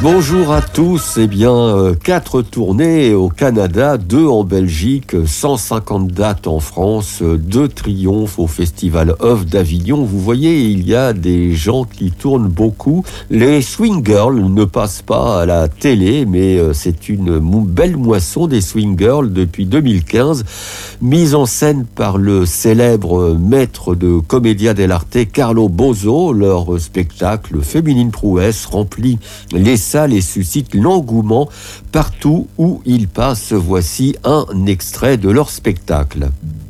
Bonjour à tous. 4 tournées au Canada, 2 en Belgique, 150 dates en France, 2 triomphes au Festival Oeuvres d'Avignon. Vous voyez, il y a des gens qui tournent beaucoup. Les Swing Girls ne passent pas à la télé, mais c'est une belle moisson des Swing Girls depuis 2015. Mise en scène par le célèbre maître de Commedia dell'arte Carlo Bozzo, leur spectacle Féminine Prouesse remplit les salles et suscite l'engouement partout où ils passent. Voici un extrait de leur spectacle.